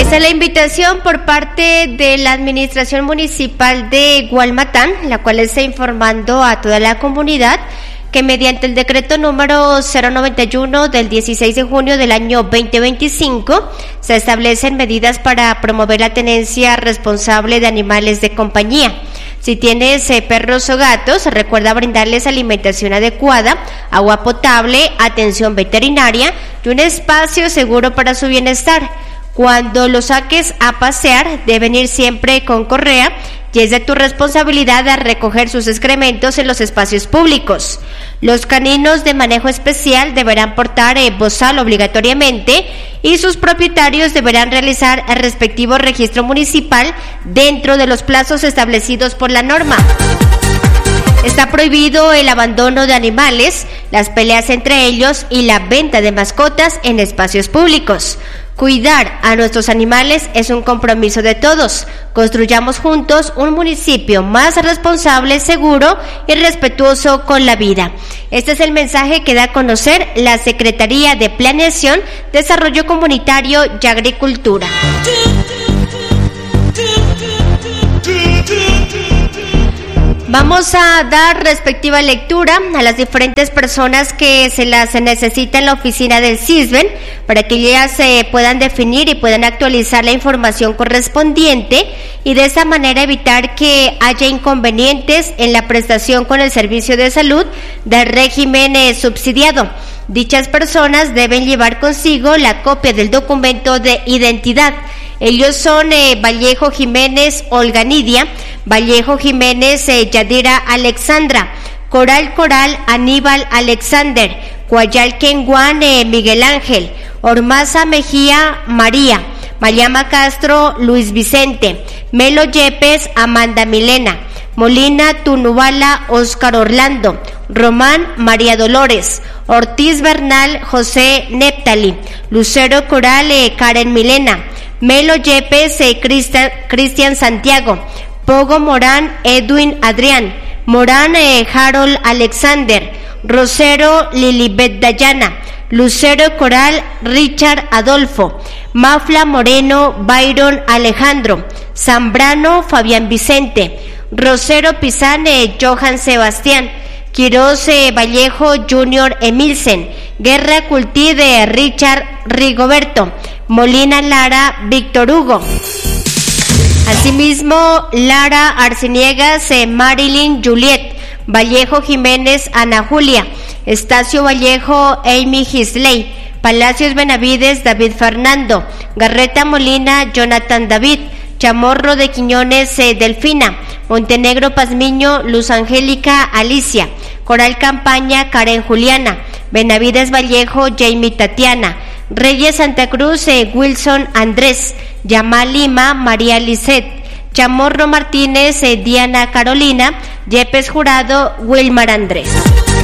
Esta es la invitación por parte de la Administración Municipal de Gualmatán, la cual está informando a toda la comunidad que mediante el decreto número 091 del 16 de junio del año 2025 se establecen medidas para promover la tenencia responsable de animales de compañía. Si tienes perros o gatos, recuerda brindarles alimentación adecuada, agua potable, atención veterinaria y un espacio seguro para su bienestar. Cuando los saques a pasear, deben ir siempre con correa y es de tu responsabilidad de recoger sus excrementos en los espacios públicos. Los caninos de manejo especial deberán portar bozal obligatoriamente y sus propietarios deberán realizar el respectivo registro municipal dentro de los plazos establecidos por la norma. Está prohibido el abandono de animales, las peleas entre ellos y la venta de mascotas en espacios públicos. Cuidar a nuestros animales es un compromiso de todos. Construyamos juntos un municipio más responsable, seguro y respetuoso con la vida. Este es el mensaje que da a conocer la Secretaría de Planeación, Desarrollo Comunitario y Agricultura. Vamos a dar respectiva lectura a las diferentes personas que se las necesita en la oficina del CISBEN para que ellas puedan definir y puedan actualizar la información correspondiente y de esa manera evitar que haya inconvenientes en la prestación con el servicio de salud del régimen subsidiado. Dichas personas deben llevar consigo la copia del documento de identidad. Ellos son Vallejo Jiménez Olga Nidia, Vallejo Jiménez Yadira Alexandra, Coral Aníbal Alexander, Cuayal Kenguan Miguel Ángel, Ormaza Mejía María, Mariama Castro Luis Vicente, Melo Yepes Amanda Milena, Molina Tunubala Óscar Orlando, Román María Dolores, Ortiz Bernal José Neptali, Lucero Coral Karen Milena, Melo Yepes Cristian Santiago, Pogo Morán Edwin Adrián, Morán Harold Alexander, Rosero Lilibet Dayana, Lucero Coral Richard Adolfo, Mafla Moreno Byron Alejandro, Zambrano Fabián Vicente, Rosero Pizán Johan Sebastián, Quiroz Vallejo Junior Emilsen, Guerra Cultí de Richard Rigoberto, Molina Lara Víctor Hugo. Asimismo, Lara Arciniegas Marilyn Juliet, Vallejo Jiménez Ana Julia, Estacio Vallejo Amy Gisley, Palacios Benavides David Fernando, Garreta Molina Jonathan David, Chamorro de Quiñones Delfina, Montenegro Pazmiño Luz Angélica Alicia, Coral Campaña Karen Juliana, Benavides Vallejo Jamie Tatiana, Reyes Santa Cruz Wilson Andrés, Yamal Lima María Lisset, Chamorro Martínez Diana Carolina, Yepes Jurado Wilmar Andrés.